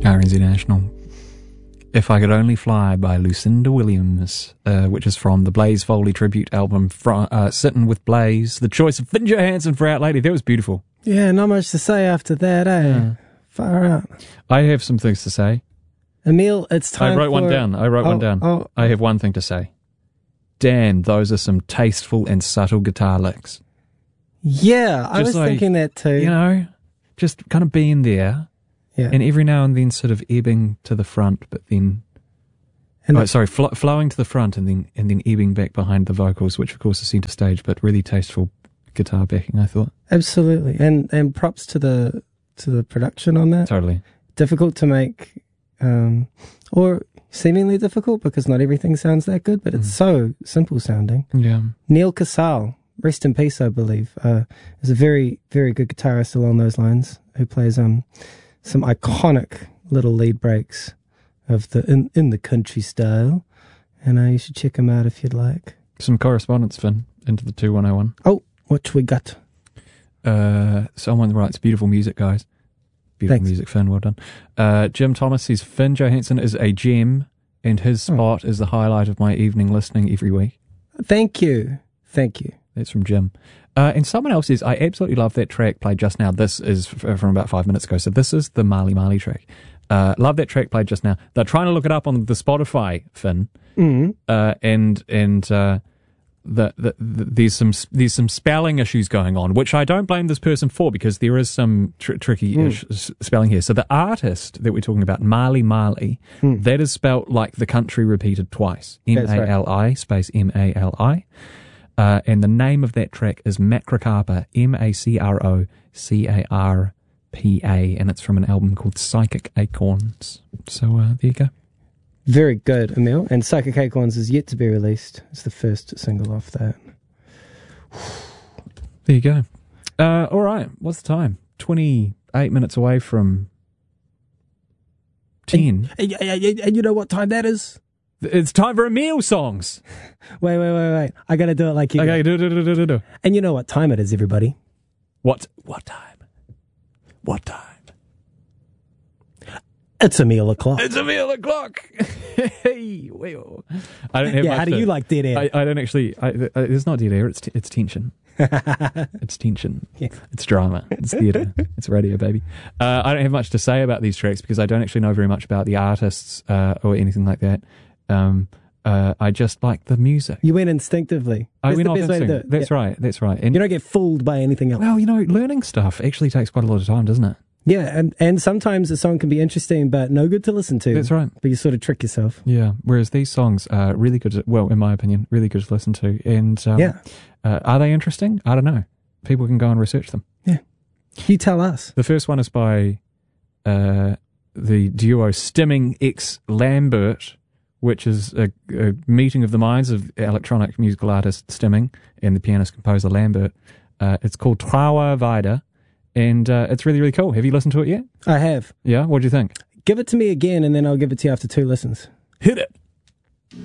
RNZ National. If I Could Only Fly by Lucinda Williams, which is from the Blaze Foley tribute album, Sittin' with Blaze. The choice of Finn Johansson for Out Lady. That was beautiful. Yeah, not much to say after that, eh? Yeah. Far out. I have some things to say. Emil, it's time I wrote one down. I have one thing to say. Dan, those are some tasteful and subtle guitar licks. Yeah, I was thinking that too. You know, just kind of being there. Yeah. And every now and then sort of ebbing to the front, but then... flowing to the front and then ebbing back behind the vocals, which of course is centre stage, but really tasteful guitar backing, I thought. Absolutely. And props to the production on that. Totally. Difficult to make, or seemingly difficult because not everything sounds that good, but it's so simple sounding. Yeah. Neil Casal, rest in peace, I believe, is a very, very good guitarist along those lines who plays some iconic little lead breaks of in the country style, and you should check him out if you'd like. Some correspondence, Finn, into the 2101. Oh, what we got? Someone writes, beautiful music, guys. Beautiful Thanks. Music, Finn, well done. Jim Thomas says, Finn Johansson is a gem, and his spot is the highlight of my evening listening every week. Thank you. That's from Jim. And someone else says, I absolutely love that track played just now. This is from about 5 minutes ago. So this is the Marley Marley track. Love that track played just now. They're trying to look it up on the Spotify, Finn. There's some spelling issues going on, which I don't blame this person for, because there is some tricky spelling here. So the artist that we're talking about, Marley Marley, that is spelt like the country repeated twice. M-A-L-I space M-A-L-I. And the name of that track is Macrocarpa, M-A-C-R-O-C-A-R-P-A, and it's from an album called Psychic Acorns. So there you go. Very good, Emil. And Psychic Acorns is yet to be released. It's the first single off that. There you go. All right, what's the time? 28 minutes away from 10. And you know what time that is? It's time for Emil songs. Wait. I got to do it like you. Okay, do. And you know what time it is, everybody? What time? What time? It's Emil o'clock. It's Emil o'clock. Hey, well, I don't have much how do you like dead air? I don't actually. It's not dead air. It's tension. It's tension. Yeah. It's drama. It's theatre. It's radio, baby. I don't have much to say about these tracks because I don't actually know very much about the artists or anything like that. I just like the music. You went instinctively. I went off instinct. That's right. And you don't get fooled by anything else. Well, learning stuff actually takes quite a lot of time, doesn't it? Yeah, and sometimes a song can be interesting but no good to listen to. That's right. But you sort of trick yourself. Yeah, whereas these songs are really good, in my opinion, really good to listen to. And are they interesting? I don't know. People can go and research them. Yeah. You tell us. The first one is by the duo Stimming X Lambert, which is a meeting of the minds of electronic musical artist Stimming and the pianist-composer Lambert. It's called Trawa Vida. And it's really, really cool. Have you listened to it yet? I have. Yeah? What do you think? Give it to me again, and then I'll give it to you after 2 listens. Hit it.